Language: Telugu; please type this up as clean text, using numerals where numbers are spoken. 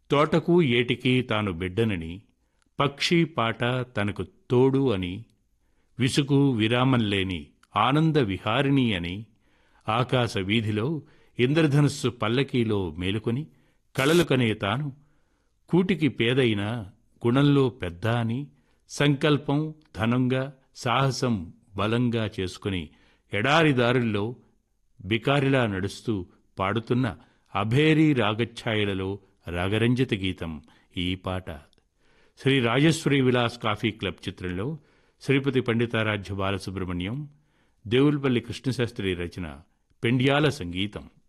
తోటకు ఏటికి తాను బిడ్డనని, పక్షి పాట తనకు తోడు అని, విసుగు విరామం లేని ఆనంద విహారిణి అని, ఆకాశ వీధిలో ఇంద్రధనుస్సు పల్లకీలో మేలుకొని కళలు కనే తాను కూటికి పేదైన గుణంలో పెద్ద అని, సంకల్పం ధనంగా సాహసం బలంగా చేసుకుని ఎడారి దారుల్లో బికారిలా నడుస్తూ పాడుతున్న అభేరీ రాగఛాయలలో రాగరంజిత గీతం ఈ పాట. శ్రీ రాజేశ్వరి విలాస్ కాఫీ క్లబ్ చిత్రంలో శ్రీపతి పండితారాధ్య బాలసుబ్రహ్మణ్యం, దేవులపల్లి కృష్ణశాస్త్రి రచన, పెండ్యాల సంగీతం.